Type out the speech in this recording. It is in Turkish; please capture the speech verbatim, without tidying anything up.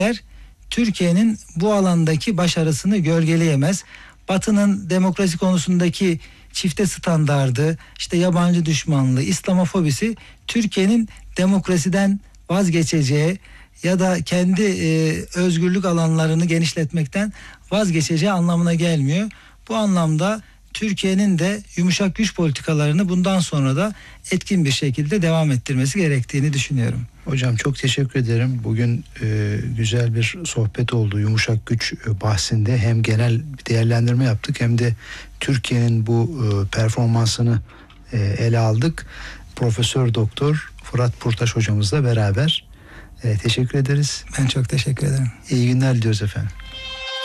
Türkiye'nin bu alandaki başarısını gölgeleyemez. Batı'nın demokrasi konusundaki çifte standardı, işte yabancı düşmanlığı, İslamofobisi Türkiye'nin demokrasiden vazgeçeceği ya da kendi e, özgürlük alanlarını genişletmekten vazgeçeceği anlamına gelmiyor. Bu anlamda Türkiye'nin de yumuşak güç politikalarını bundan sonra da etkin bir şekilde devam ettirmesi gerektiğini düşünüyorum. Hocam çok teşekkür ederim. Bugün e, güzel bir sohbet oldu. Yumuşak güç bahsinde hem genel bir değerlendirme yaptık hem de Türkiye'nin bu e, performansını e, ele aldık. Profesör Doktor Fırat Purtaş hocamızla beraber e, teşekkür ederiz. Ben çok teşekkür ederim. İyi günler diliyoruz efendim.